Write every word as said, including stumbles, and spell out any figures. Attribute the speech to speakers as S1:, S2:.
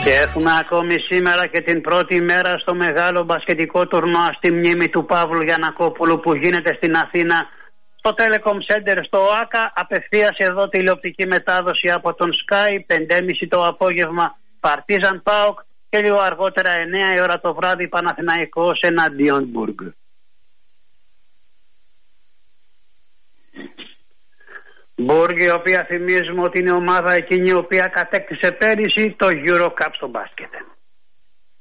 S1: Και έχουμε ακόμη σήμερα και την πρώτη μέρα στο μεγάλο μπασκετικό τουρνουά στη μνήμη του Παύλου Γιαννακόπουλου που γίνεται στην Αθήνα στο Telecom Center στο ΟΑΚΑ. Απευθείας εδώ τηλεοπτική μετάδοση από τον Sky, πέντε και μισή το απόγευμα Παρτίζαν ΠΑΟΚ και λίγο αργότερα εννιά η ώρα το βράδυ Παναθηναϊκός εναντίον Μπουργκ. Μπουργκ, η οποία θυμίζουμε ότι είναι ομάδα εκείνη η οποία κατέκτησε πέρυσι το Euro Cup στο μπάσκετ.